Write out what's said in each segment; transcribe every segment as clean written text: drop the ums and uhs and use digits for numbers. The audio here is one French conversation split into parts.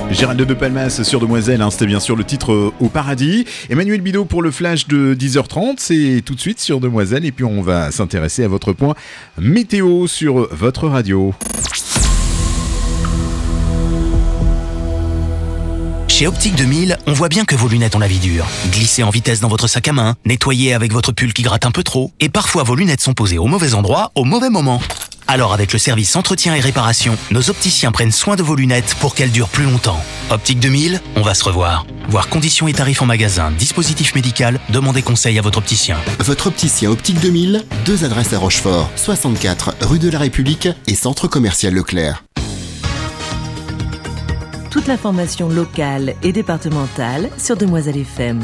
Gérald de Palmas sur Demoiselle, c'était bien sûr le titre Au Paradis. Emmanuel Bidot pour le flash de 10h30, c'est tout de suite sur Demoiselle et puis on va s'intéresser à votre point météo sur votre radio. Chez Optique 2000, on voit bien que vos lunettes ont la vie dure. Glissez en vitesse dans votre sac à main, nettoyez avec votre pull qui gratte un peu trop, et parfois vos lunettes sont posées au mauvais endroit, au mauvais moment. Alors avec le service entretien et réparation, nos opticiens prennent soin de vos lunettes pour qu'elles durent plus longtemps. Optique 2000, on va se revoir. Voir conditions et tarifs en magasin, dispositif médical, demandez conseil à votre opticien. Votre opticien Optique 2000, 2 adresses à Rochefort, 64 rue de la République et centre commercial Leclerc. Toute l'information locale et départementale sur Demoiselle FM.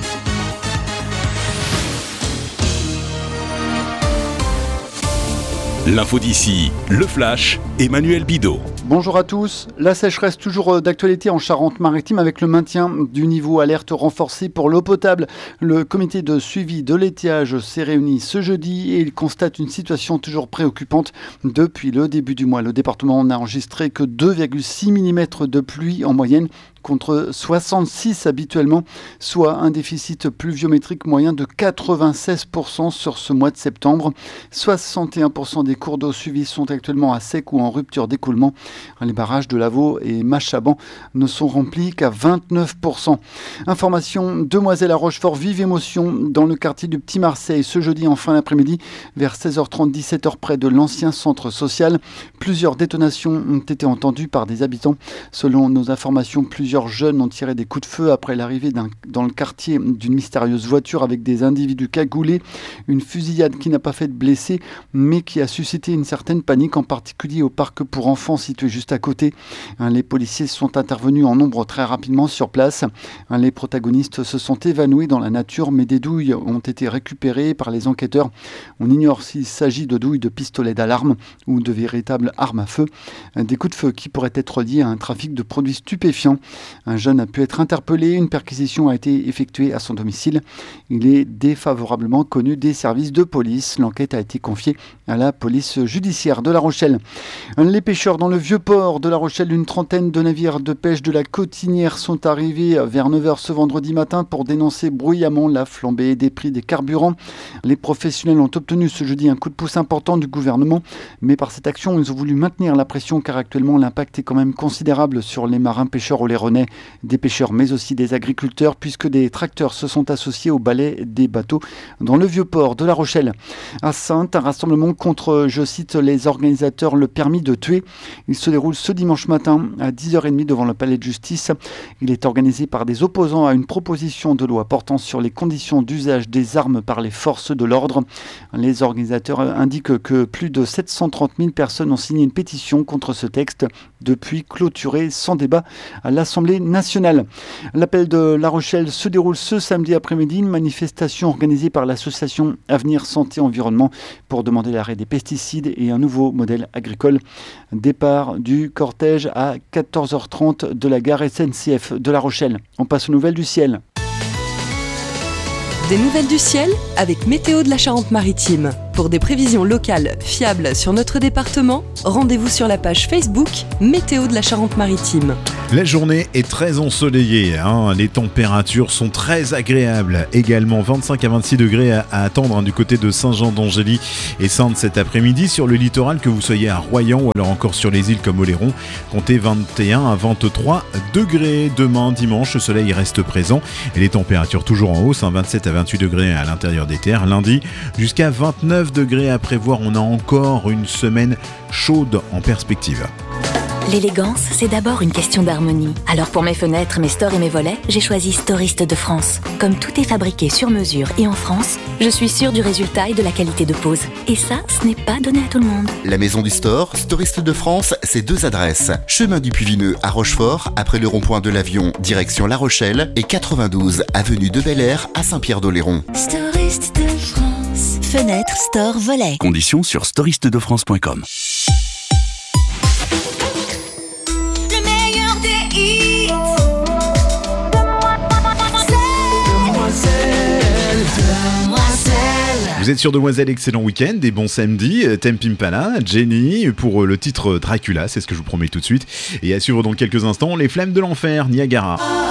L'info d'ici, le flash, Emmanuel Bidot. Bonjour à tous. La sécheresse toujours d'actualité en Charente-Maritime avec le maintien du niveau alerte renforcé pour l'eau potable. Le comité de suivi de l'étiage s'est réuni ce jeudi et il constate une situation toujours préoccupante depuis le début du mois. Le département n'a enregistré que 2,6 mm de pluie en moyenne contre 66 habituellement, soit un déficit pluviométrique moyen de 96% sur ce mois de septembre. 61% des cours d'eau suivis sont actuellement à sec ou en rupture d'écoulement. Les barrages de Lavaux et Machaban ne sont remplis qu'à 29%. Information, Demoiselle à Rochefort, vive émotion dans le quartier du Petit Marseille ce jeudi en fin d'après-midi vers 16h30, 17h près de l'ancien centre social. Plusieurs détonations ont été entendues par des habitants. Selon nos informations, plusieurs jeunes ont tiré des coups de feu après l'arrivée dans le quartier d'une mystérieuse voiture avec des individus cagoulés. Une fusillade qui n'a pas fait de blessés, mais qui a suscité une certaine panique, en particulier au parc pour enfants situé juste à côté. Les policiers sont intervenus en nombre très rapidement sur place. Les protagonistes se sont évanouis dans la nature, mais des douilles ont été récupérées par les enquêteurs. On ignore s'il s'agit de douilles de pistolets d'alarme ou de véritables armes à feu. Des coups de feu qui pourraient être liés à un trafic de produits stupéfiants. Un jeune a pu être interpellé, une perquisition a été effectuée à son domicile. Il est défavorablement connu des services de police. L'enquête a été confiée à la police judiciaire de La Rochelle. Les pêcheurs dans le Vieux-Port de La Rochelle, une trentaine de navires de pêche de la Cotinière sont arrivés vers 9h ce vendredi matin pour dénoncer bruyamment la flambée des prix des carburants. Les professionnels ont obtenu ce jeudi un coup de pouce important du gouvernement, mais par cette action, ils ont voulu maintenir la pression car actuellement l'impact est quand même considérable sur les marins pêcheurs oléronais, des pêcheurs mais aussi des agriculteurs puisque des tracteurs se sont associés au balai des bateaux dans le Vieux-Port de La Rochelle. À Saintes, un rassemblement contre, je cite, les organisateurs, le permis de tuer. Il se déroule ce dimanche matin à 10h30 devant le palais de justice. Il est organisé par des opposants à une proposition de loi portant sur les conditions d'usage des armes par les forces de l'ordre. Les organisateurs indiquent que plus de 730 000 personnes ont signé une pétition contre ce texte depuis clôturé sans débat à l'Assemblée nationale. L'appel de La Rochelle se déroule ce samedi après-midi, une manifestation organisée par l'association Avenir Santé Environnement pour demander l'arrêt des pesticides et un nouveau modèle agricole. Départ du cortège à 14h30 de la gare SNCF de La Rochelle. On passe aux nouvelles du ciel. Des nouvelles du ciel avec Météo de la Charente-Maritime. Pour des prévisions locales fiables sur notre département, rendez-vous sur la page Facebook Météo de la Charente-Maritime. La journée est très ensoleillée, les températures sont très agréables. Également 25 à 26 degrés à attendre du côté de Saint-Jean-d'Angély et Saintes cet après-midi. Sur le littoral, que vous soyez à Royan ou alors encore sur les îles comme Oléron, comptez 21 à 23 degrés. Demain, dimanche, le soleil reste présent et les températures toujours en hausse, 27 à 28 degrés à l'intérieur des terres. Lundi, jusqu'à 29 degrés à prévoir. On a encore une semaine chaude en perspective. L'élégance, c'est d'abord une question d'harmonie. Alors pour mes fenêtres, mes stores et mes volets, j'ai choisi Storiste de France. Comme tout est fabriqué sur mesure et en France, je suis sûre du résultat et de la qualité de pose. Et ça, ce n'est pas donné à tout le monde. La maison du store, Storiste de France, c'est 2 adresses. Chemin du Puy-Vineux à Rochefort, après le rond-point de l'Avion, direction La Rochelle, et 92 avenue de Bel-Air à Saint-Pierre-d'Oléron. Storiste de France. Fenêtre, store, volet. Conditions sur storistedefrance.com. Vous êtes sur Demoiselle, excellent week-end, des bons samedis, Tame Impala, Jenny pour le titre Dracula, c'est ce que je vous promets tout de suite. Et à suivre dans quelques instants, Les Flammes de l'Enfer, Niagara.